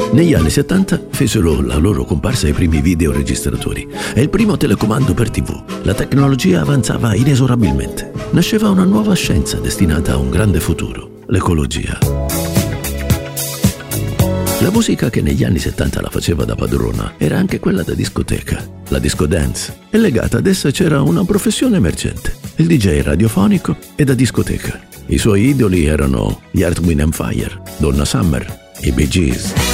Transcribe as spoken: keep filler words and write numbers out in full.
Negli anni settanta fecero la loro comparsa i primi videoregistratori e il primo telecomando per tivù. La tecnologia avanzava inesorabilmente. Nasceva una nuova scienza destinata a un grande futuro, l'ecologia. La musica che negli anni settanta la faceva da padrona era anche quella da discoteca, la disco dance, e legata ad essa c'era una professione emergente, il D J radiofonico e da discoteca. I suoi idoli erano gli Earth, Wind and Fire, Donna Summer, i Bee Gees.